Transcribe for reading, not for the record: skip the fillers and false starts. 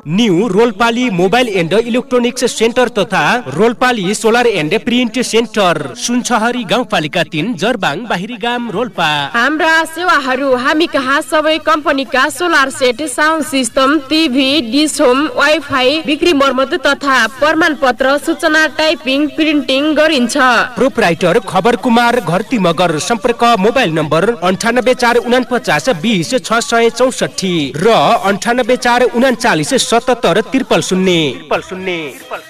New रोलपाली mobile and electronics centre तथा रोलपाली solar and print centre सुनछहरी गाउँपालिका 3 जरबाङ बाहिरी गाम रोल्पा। हाम्रा सेवाहरू हामी कहाँ सबै कम्पनीका solar set, sound system, TV, dish home, wifi बिक्री मर्मत तथा प्रमाणपत्र सूचना टाइपिङ प्रिन्टिङ गरिन्छ। प्रोपराइटर खबर कुमार घरती मगर। सम्पर्क मोबाइल नम्बर 9844 20 664 र 9844 77 000।